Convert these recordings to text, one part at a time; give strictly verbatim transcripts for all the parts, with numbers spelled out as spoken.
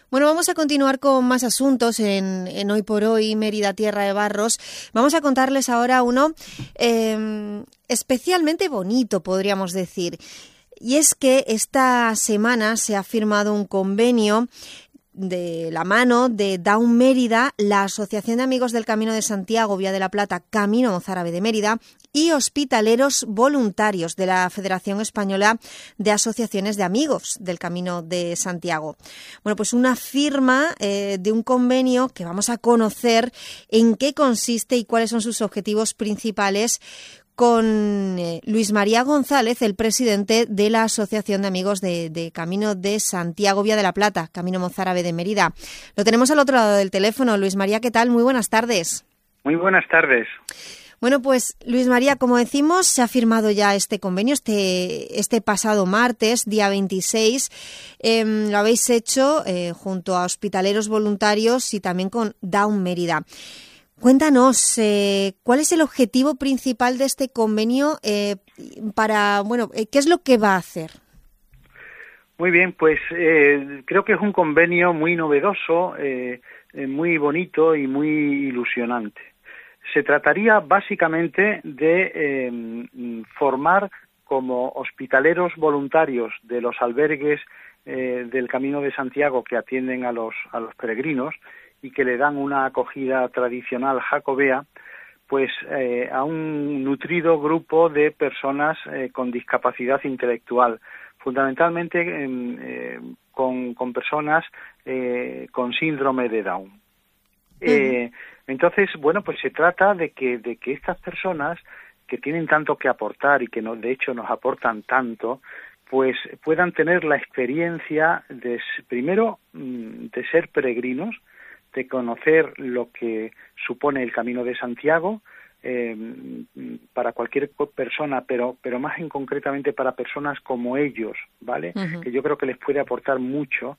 Bueno, vamos a continuar con más asuntos en, en Hoy por Hoy, Mérida, Tierra de Barros. Vamos a contarles ahora uno eh, especialmente bonito, podríamos decir. Y es que esta semana se ha firmado un convenio de la mano de Daum Mérida, la Asociación de Amigos del Camino de Santiago, Vía de la Plata, Camino Mozárabe de Mérida, y hospitaleros voluntarios de la Federación Española de Asociaciones de Amigos del Camino de Santiago. Bueno, pues una firma eh, de un convenio que vamos a conocer en qué consiste y cuáles son sus objetivos principales con eh, Luis María González, el presidente de la Asociación de Amigos de, de Camino de Santiago, Vía de la Plata, Camino Mozárabe de Mérida. Lo tenemos al otro lado del teléfono. Luis María, ¿qué tal? Muy buenas tardes. Muy buenas tardes. Bueno, pues Luis María, como decimos, se ha firmado ya este convenio este, este pasado martes, día veintiséis. Eh, lo habéis hecho eh, junto a hospitaleros voluntarios y también con Daum Mérida. Cuéntanos, eh, ¿cuál es el objetivo principal de este convenio eh, para, bueno, eh, qué es lo que va a hacer? Muy bien, pues eh, creo que es un convenio muy novedoso, eh, eh, muy bonito y muy ilusionante. Se trataría básicamente de eh, formar como hospitaleros voluntarios de los albergues eh, del Camino de Santiago que atienden a los, a los peregrinos y que le dan una acogida tradicional jacobea, pues eh, a un nutrido grupo de personas eh, con discapacidad intelectual, fundamentalmente eh, con, con personas eh, con síndrome de Down. Uh-huh. Eh, entonces, bueno, pues se trata de que, de que estas personas que tienen tanto que aportar y que no, de hecho nos aportan tanto, pues puedan tener la experiencia de, primero, de ser peregrinos, de conocer lo que supone el Camino de Santiago eh, para cualquier persona, pero pero más en concretamente para personas como ellos, ¿vale? Uh-huh. Que yo creo que les puede aportar mucho.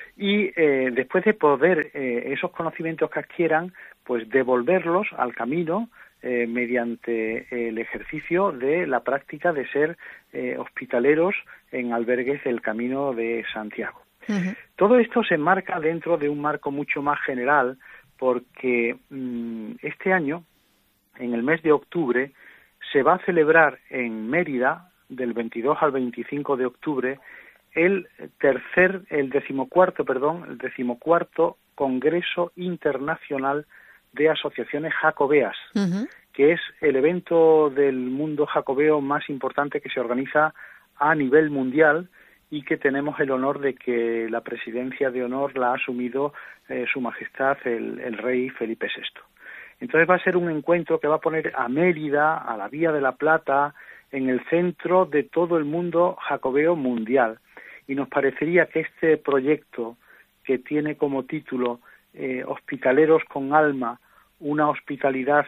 Y eh, después de poder eh, esos conocimientos que adquieran, pues devolverlos al camino eh, mediante el ejercicio de la práctica de ser eh, hospitaleros en albergues del Camino de Santiago. Uh-huh. Todo esto se enmarca dentro de un marco mucho más general porque mmm, este año, en el mes de octubre, se va a celebrar en Mérida, del veintidós al veinticinco de octubre, el tercer, el decimocuarto, perdón, el decimocuarto Congreso Internacional de Asociaciones Jacobeas, uh-huh. que es el evento del mundo jacobeo más importante que se organiza a nivel mundial y que tenemos el honor de que la presidencia de honor la ha asumido eh, Su Majestad el, el Rey Felipe sexto. Entonces va a ser un encuentro que va a poner a Mérida, a la Vía de la Plata, en el centro de todo el mundo jacobeo mundial. Y nos parecería que este proyecto, que tiene como título eh, Hospitaleros con Alma, una hospitalidad,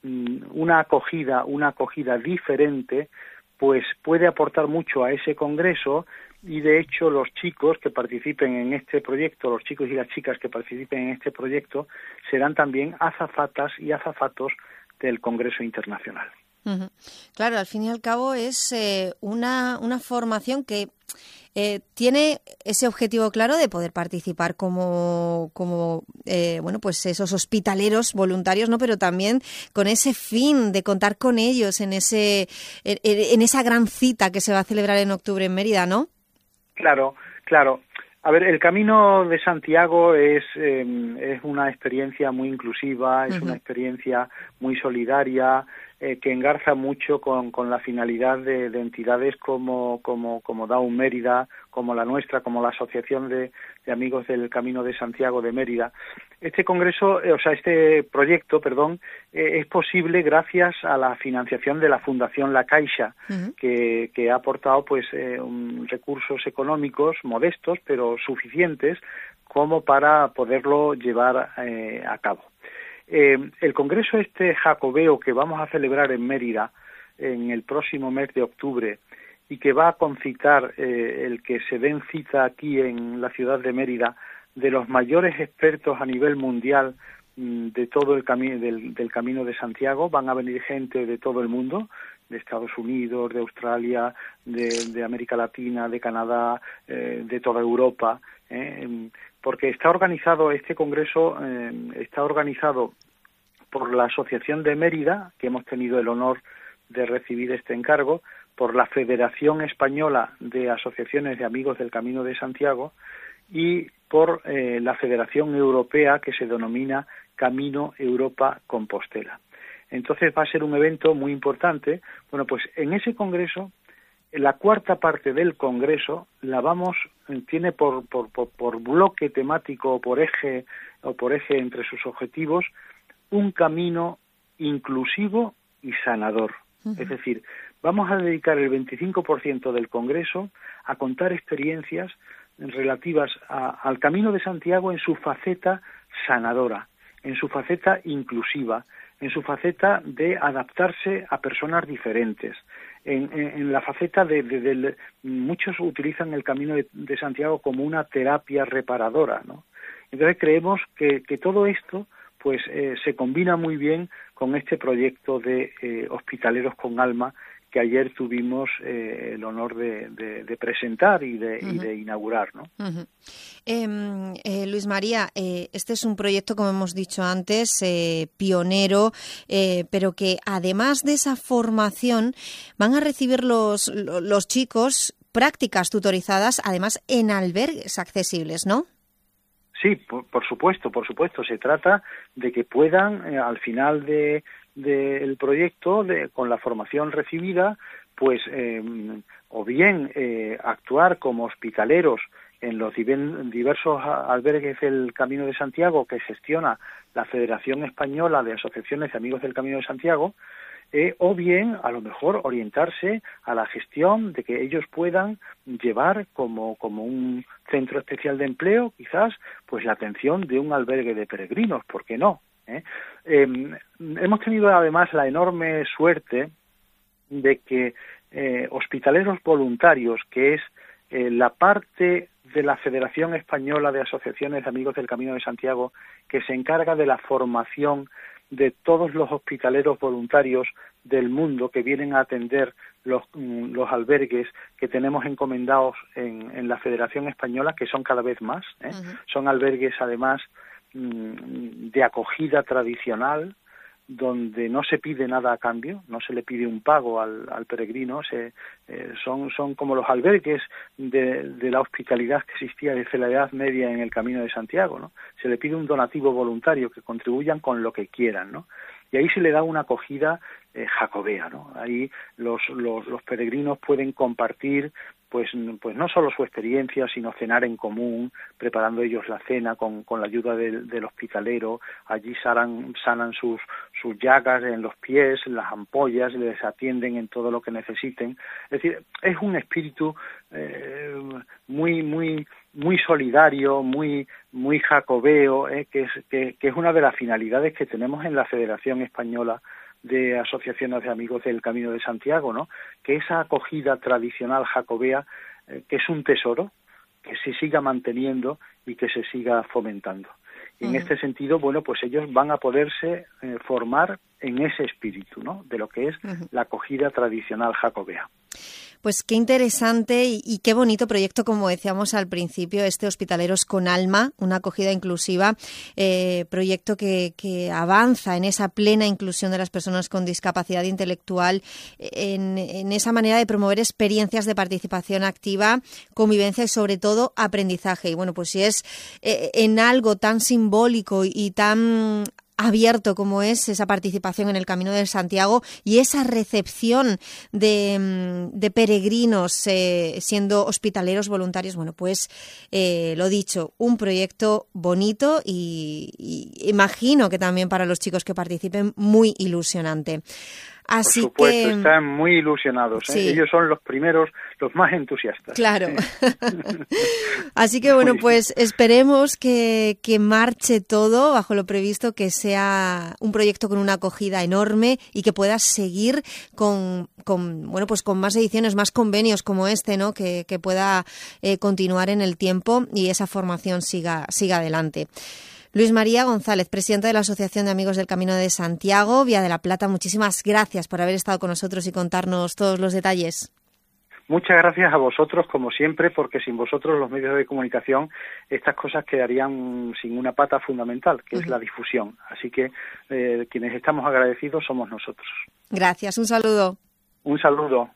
una acogida, una acogida diferente, pues puede aportar mucho a ese congreso. Y de hecho los chicos que participen en este proyecto, los chicos y las chicas que participen en este proyecto, serán también azafatas y azafatos del Congreso Internacional. Uh-huh. Claro, al fin y al cabo es eh, una, una formación que eh, tiene ese objetivo claro de poder participar como, como eh, bueno, pues esos hospitaleros voluntarios, ¿no? Pero también con ese fin de contar con ellos en ese en, en esa gran cita que se va a celebrar en octubre en Mérida, ¿no? Claro, claro. A ver, el Camino de Santiago es eh, es una experiencia muy inclusiva, es uh-huh. una experiencia muy solidaria, eh, que engarza mucho con, con la finalidad de, de entidades como como como Daum Mérida, como la nuestra, como la Asociación de, de Amigos del Camino de Santiago de Mérida. Este congreso, eh, o sea, este proyecto, perdón, eh, es posible gracias a la financiación de la Fundación La Caixa, uh-huh. que, que ha aportado pues eh, un, recursos económicos modestos, pero suficientes como para poderlo llevar eh, a cabo. Eh, el congreso este jacobeo que vamos a celebrar en Mérida en el próximo mes de octubre y que va a concitar eh, el que se den cita aquí en la ciudad de Mérida de los mayores expertos a nivel mundial mmm, de todo el camino del, del Camino de Santiago. Van a venir gente de todo el mundo, de Estados Unidos, de Australia, de, de América Latina, de Canadá, eh, de toda Europa, eh, porque está organizado, este congreso eh, está organizado por la Asociación de Mérida, que hemos tenido el honor de recibir este encargo, por la Federación Española de Asociaciones de Amigos del Camino de Santiago y por eh, la Federación Europea, que se denomina Camino Europa Compostela. Entonces va a ser un evento muy importante. Bueno, pues en ese congreso, la cuarta parte del congreso la vamos, tiene por, por, por, por bloque temático o por eje, o por eje entre sus objetivos, un camino inclusivo y sanador. Uh-huh. Es decir, vamos a dedicar el veinticinco por ciento del congreso a contar experiencias relativas a, al Camino de Santiago en su faceta sanadora, en su faceta inclusiva, en su faceta de adaptarse a personas diferentes, en, en, en la faceta de, de, de, de... Muchos utilizan el Camino de, de Santiago como una terapia reparadora, ¿no? Entonces creemos que, que todo esto pues eh, se combina muy bien con este proyecto de eh, Hospitaleros con Alma que ayer tuvimos eh, el honor de, de, de presentar y de, uh-huh. y de inaugurar, ¿no? Uh-huh. eh, eh, Luis María, eh, este es un proyecto, como hemos dicho antes, eh, pionero, eh, pero que además de esa formación van a recibir los, los chicos prácticas tutorizadas, además en albergues accesibles, ¿no? Sí, por, por supuesto, por supuesto. Se trata de que puedan, eh, al final de del proyecto, de, con la formación recibida, pues eh, o bien eh, actuar como hospitaleros en los diversos albergues del Camino de Santiago que gestiona la Federación Española de Asociaciones de Amigos del Camino de Santiago, eh, o bien, a lo mejor, orientarse a la gestión de que ellos puedan llevar como, como un centro especial de empleo, quizás, pues la atención de un albergue de peregrinos, ¿por qué no? ¿Eh? Eh, hemos tenido además la enorme suerte de que eh, Hospitaleros Voluntarios, que es eh, la parte de la Federación Española de Asociaciones de Amigos del Camino de Santiago que se encarga de la formación de todos los hospitaleros voluntarios del mundo que vienen a atender los, los albergues que tenemos encomendados en, en la Federación Española, que son cada vez más, ¿eh? Uh-huh. Son albergues además de acogida tradicional, donde no se pide nada a cambio, no se le pide un pago al, al peregrino, se, eh, son, son como los albergues de, de la hospitalidad que existía desde la Edad Media en el Camino de Santiago, ¿no? Se le pide un donativo voluntario, que contribuyan con lo que quieran, ¿no? Y ahí se le da una acogida eh, jacobea, ¿no? Ahí los, los, los peregrinos pueden compartir pues pues no solo su experiencia, sino cenar en común, preparando ellos la cena con, con la ayuda del, del hospitalero. Allí sanan, sanan sus, sus llagas en los pies, las ampollas, les atienden en todo lo que necesiten. Es decir, es un espíritu eh, muy muy muy solidario, muy muy jacobeo, eh, que es que, que es una de las finalidades que tenemos en la Federación Española de Asociaciones de Amigos del Camino de Santiago, ¿no? Que esa acogida tradicional jacobea, eh, que es un tesoro, que se siga manteniendo y que se siga fomentando. Y uh-huh. en este sentido, bueno, pues ellos van a poderse eh, formar en ese espíritu, ¿no? De lo que es uh-huh. la acogida tradicional jacobea. Pues qué interesante y, y qué bonito proyecto, como decíamos al principio, este Hospitaleros con Alma, una acogida inclusiva, eh, proyecto que, que avanza en esa plena inclusión de las personas con discapacidad intelectual, en, en esa manera de promover experiencias de participación activa, convivencia y sobre todo aprendizaje. Y bueno, pues si es eh, en algo tan simbólico y tan abierto como es esa participación en el Camino de Santiago y esa recepción de, de peregrinos eh, siendo hospitaleros voluntarios, bueno, pues eh, lo dicho, un proyecto bonito y, y imagino que también para los chicos que participen muy ilusionante. Así Por supuesto, que están muy ilusionados, ¿eh? Sí. Ellos son los primeros, los más entusiastas. Claro. Así que bueno, pues esperemos que, que marche todo bajo lo previsto, que sea un proyecto con una acogida enorme y que pueda seguir con, con bueno, pues con más ediciones, más convenios como este, ¿no? Que, que pueda eh, continuar en el tiempo y esa formación siga, siga adelante. Luis María González, presidente de la Asociación de Amigos del Camino de Santiago, Vía de la Plata, muchísimas gracias por haber estado con nosotros y contarnos todos los detalles. muchas gracias a vosotros, como siempre, porque sin vosotros, los medios de comunicación, estas cosas quedarían sin una pata fundamental, que uh-huh. es la difusión. Así que eh, quienes estamos agradecidos somos nosotros. Gracias, un saludo. Un saludo.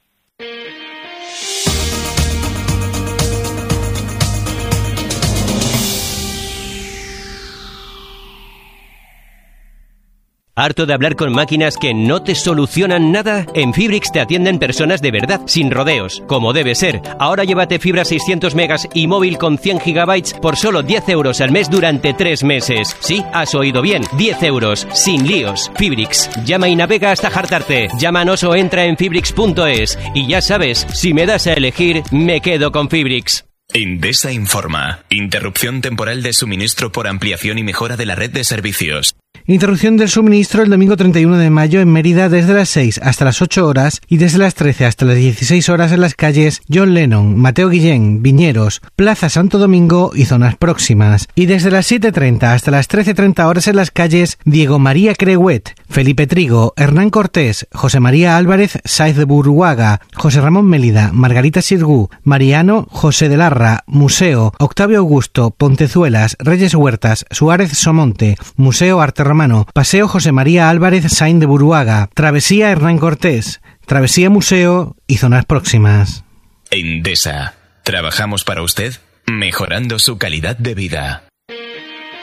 ¿Harto de hablar con máquinas que no te solucionan nada? En Fibrix te atienden personas de verdad, sin rodeos, como debe ser. Ahora llévate fibra seiscientos megas y móvil con cien gigabytes por solo diez euros al mes durante tres meses. Sí, has oído bien, diez euros, sin líos. Fibrix, llama y navega hasta hartarte. Llámanos o entra en fibrix punto es. Y ya sabes, si me das a elegir, me quedo con Fibrix. Endesa informa. Interrupción temporal de suministro por ampliación y mejora de la red de servicios. Interrupción del suministro el domingo treinta y uno de mayo en Mérida desde las seis hasta las ocho horas y desde las trece hasta las dieciséis horas en las calles John Lennon, Mateo Guillén, Viñeros, Plaza Santo Domingo y zonas próximas. Y desde las siete treinta hasta las trece treinta horas en las calles Diego María Crehuet, Felipe Trigo, Hernán Cortés, José María Álvarez Sáez de Buruaga, José Ramón Mélida, Margarita Sirgú, Mariano José de Larra, Museo, Octavio Augusto, Pontezuelas, Reyes Huertas, Suárez Somonte, Museo Arte Romano, Paseo José María Álvarez Sáenz de Buruaga, Travesía Hernán Cortés, Travesía Museo y zonas próximas. Endesa. Trabajamos para usted, mejorando su calidad de vida.